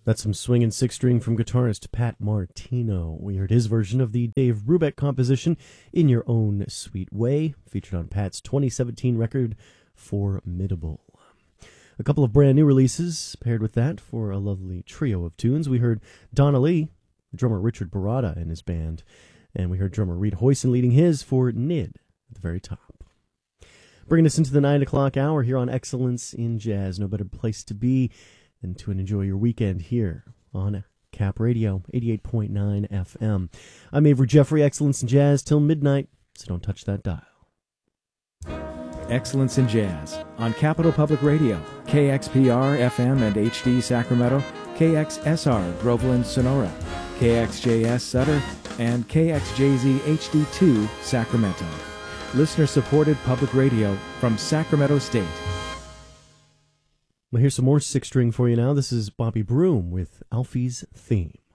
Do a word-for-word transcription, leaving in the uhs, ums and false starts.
That's some swinging six string from guitarist Pat Martino. We heard his version of the Dave Brubeck composition, In Your Own Sweet Way, featured on Pat's twenty seventeen record, Formidable. A couple of brand new releases paired with that for a lovely trio of tunes. We heard Donna Lee, drummer Richard Barada and his band, and we heard drummer Reed Hoyson leading his for N I D at the very top. Bringing us into the nine o'clock hour here on Excellence in Jazz. No better place to be than to enjoy your weekend here on Cap Radio, eighty-eight point nine F M. I'm Avery Jeffrey, Excellence in Jazz till midnight, so don't touch that dial. Excellence in Jazz on Capital Public Radio, K X P R F M and H D Sacramento, K X S R Groveland Sonora, K X J S Sutter, and K X J Z H D two Sacramento. Listener-supported public radio from Sacramento State. Well, here's some more six string for you now. This is Bobby Broom with Alfie's Theme.